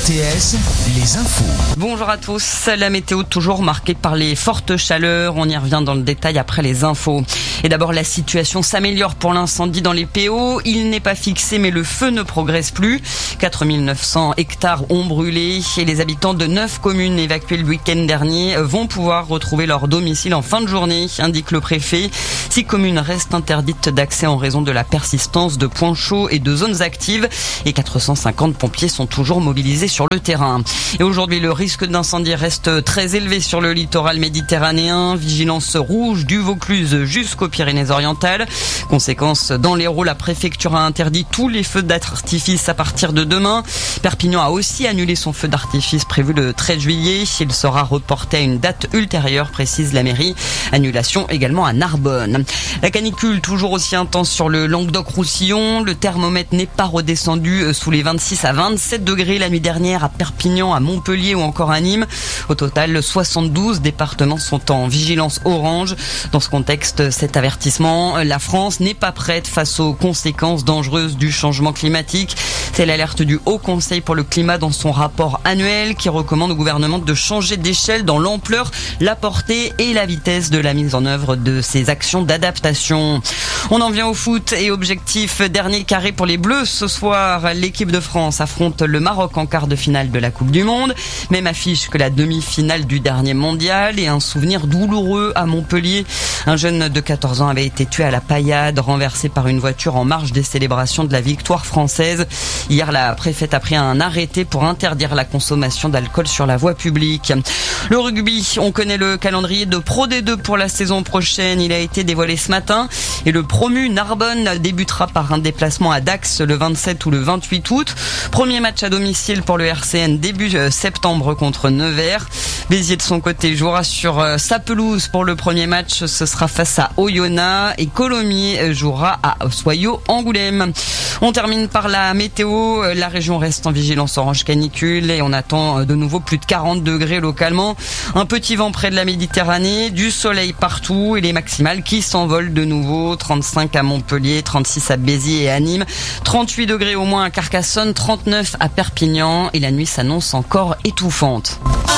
RTS, les infos. Bonjour à tous. La météo toujours marquée par les fortes chaleurs. On y revient dans le détail après les infos. Et d'abord, la situation s'améliore pour l'incendie dans les PO. Il n'est pas fixé, mais le feu ne progresse plus. 4900 hectares ont brûlé et les habitants de 9 communes évacuées le week-end dernier vont pouvoir retrouver leur domicile en fin de journée, indique le préfet. 6 communes restent interdites d'accès en raison de la persistance de points chauds et de zones actives. Et 450 pompiers sont toujours mobilisés sur le terrain. Et aujourd'hui, le risque d'incendie reste très élevé sur le littoral méditerranéen. Vigilance rouge du Vaucluse jusqu'aux Pyrénées-Orientales. Conséquence, dans l'Hérault, la préfecture a interdit tous les feux d'artifice à partir de demain. Perpignan a aussi annulé son feu d'artifice prévu le 13 juillet. Il sera reporté à une date ultérieure, précise la mairie. Annulation également à Narbonne. La canicule toujours aussi intense sur le Languedoc-Roussillon. Le thermomètre n'est pas redescendu sous les 26 à 27 degrés la nuit dernière à Perpignan, à Montpellier ou encore à Nîmes. Au total, 72 départements sont en vigilance orange. Dans ce contexte, cet avertissement, la France n'est pas prête face aux conséquences dangereuses du changement climatique. C'est l'alerte du Haut Conseil pour le climat dans son rapport annuel qui recommande au gouvernement de changer d'échelle dans l'ampleur, la portée et la vitesse de la mise en œuvre de ces actions d'adaptation. On en vient au foot et objectif dernier carré pour les Bleus. Ce soir, l'équipe de France affronte le Maroc en quart de finale de la Coupe du Monde. Même affiche que la demi-finale du dernier mondial et un souvenir douloureux à Montpellier. Un jeune de 14 ans avait été tué à la paillade, renversé par une voiture en marge des célébrations de la victoire française. Hier, la préfète a pris un arrêté pour interdire la consommation d'alcool sur la voie publique. Le rugby, on connaît le calendrier de Pro D2 pour la saison prochaine. Il a été dévoilé ce matin et le promu Narbonne débutera par un déplacement à Dax le 27 ou le 28 août. Premier match à domicile pour le RCN début septembre contre Nevers. Béziers de son côté jouera sur sa pelouse pour le premier match. Ce sera face à Oyonnax et Colomiers jouera à Soyaux-Angoulême. On termine par la météo. La région reste en vigilance orange canicule et on attend de nouveau plus de 40 degrés localement. Un petit vent près de la Méditerranée, du soleil partout et les maximales qui s'envolent de nouveau. 35 à Montpellier, 36 à Béziers et à Nîmes, 38 degrés au moins à Carcassonne, 39 à Perpignan et la nuit s'annonce encore étouffante.